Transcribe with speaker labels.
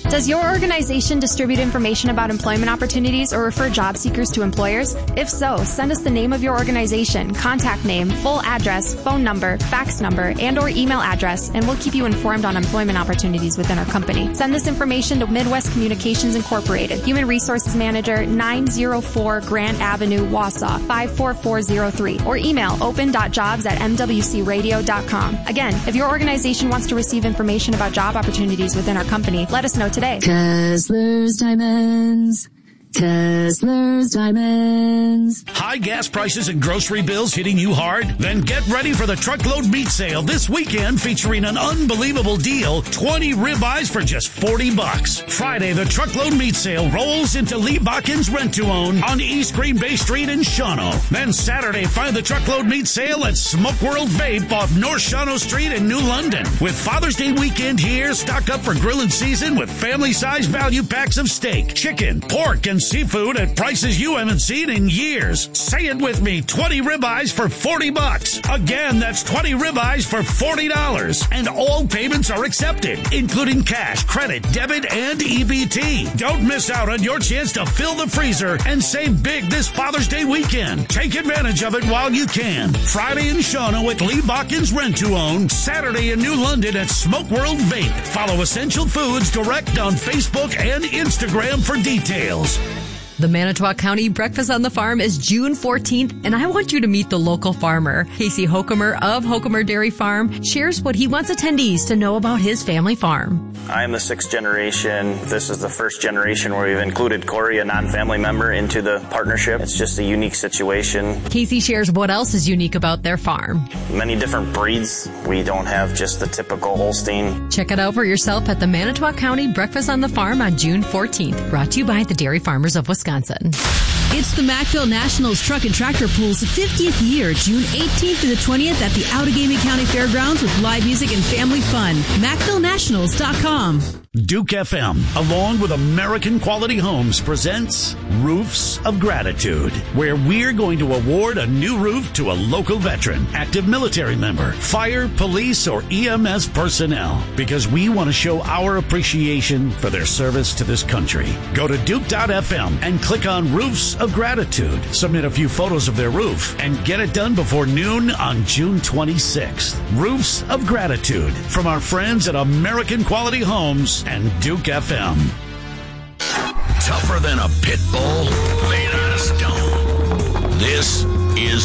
Speaker 1: Does your organization distribute information about employment opportunities or refer job seekers to employers? If so, send us the name of your organization, contact name, full address, phone number, fax number, and or email address, and we'll keep you informed on employment opportunities within our company. Send this information to Midwest Communications Incorporated, Human Resources Manager, 904 Grant Avenue, Wausau, 54403, or email open.jobs@mwcradio.com. Again, if your organization wants to receive information about job opportunities within our company, let us know today.
Speaker 2: Kessler's Diamonds. Kessler's Diamonds.
Speaker 3: High gas prices and grocery bills hitting you hard? Then get ready for the Truckload Meat Sale this weekend, featuring an unbelievable deal, 20 ribeyes for just $40. Friday, the Truckload Meat Sale rolls into Lee Bakkens Rent-to-Own on East Green Bay Street in Shawano. Then Saturday, find the Truckload Meat Sale at Smoke World Vape off North Shawano Street in New London. With Father's Day weekend here, stock up for grilling season with family-size value packs of steak, chicken, pork, and seafood at prices you haven't seen in years. Say it with me, 20 ribeyes for $40. Again, that's 20 ribeyes for $40. And all payments are accepted, including cash, credit, debit, and EBT. Don't miss out on your chance to fill the freezer and save big this Father's Day weekend. Take advantage of it while you can. Friday in Shawano at Lee Bakkens Rent-to-Own. Saturday in New London at Smoke World Vape. Follow Essential Foods Direct on Facebook and Instagram for details.
Speaker 4: The Manitowoc County Breakfast on the Farm is June 14th, and I want you to meet the local farmer. Casey Hokemer of Hokemer Dairy Farm shares what he wants attendees to know about his family farm.
Speaker 5: I am the 6th generation. This is the 1st generation where we've included Corey, a non-family member, into the partnership. It's just a unique situation.
Speaker 4: Casey shares what else is unique about their farm.
Speaker 5: Many different breeds. We don't have just the typical Holstein.
Speaker 4: Check it out for yourself at the Manitowoc County Breakfast on the Farm on June 14th. Brought to you by the Dairy Farmers of Wisconsin.
Speaker 6: It's the Macville Nationals Truck and Tractor Pool's 50th year, June 18th to the 20th at the Outagamie County Fairgrounds with live music and family fun. MacvilleNationals.com.
Speaker 3: Duke FM, along with American Quality Homes, presents Roofs of Gratitude, where we're going to award a new roof to a local veteran, active military member, fire, police, or EMS personnel, because we want to show our appreciation for their service to this country. Go to Duke.fm and click on Roofs of Gratitude. Submit a few photos of their roof and get it done before noon on June 26th. Roofs of Gratitude from our friends at American Quality Homes and Duke FM.
Speaker 7: Tougher than a pit bull, made out of stone. This is